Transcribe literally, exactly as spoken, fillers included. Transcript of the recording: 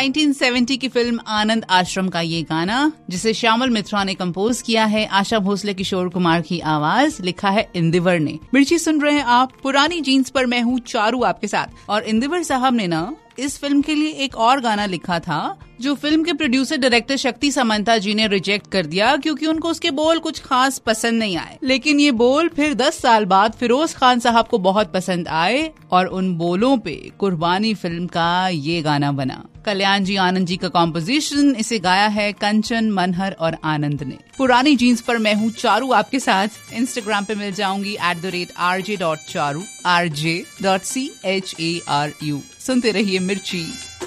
Nineteen seventy की film आनंद आश्रम का ये गाना, जिसे श्यामल मित्रा ने कंपोज किया है, आशा भोसले, किशोर कुमार की आवाज, लिखा है इंदिवर ने। मिर्ची सुन रहे हैं आप पुरानी जीन्स पर, मैं हूँ चारू आपके साथ। और इंदिवर साहब ने ना इस फिल्म के लिए एक और गाना लिखा था जो फिल्म के प्रोड्यूसर डायरेक्टर शक्ति समंता जी ने रिजेक्ट कर दिया क्योंकि उनको उसके बोल कुछ खास पसंद नहीं आए। लेकिन ये बोल फिर दस साल बाद फिरोज खान साहब को बहुत पसंद आए और उन बोलों पे कुर्बानी फिल्म का ये गाना बना। कल्याण जी आनंद जी का कॉम्पोजिशन, इसे गाया है कंचन, मनहर और आनंद ने। पुरानी जीन्स पर मैं हूँ चारू आपके साथ। इंस्टाग्राम पे मिल जाऊंगी at the rate R J dot Charu, R J dot C H A R you. सुनते रहिए मिर्ची।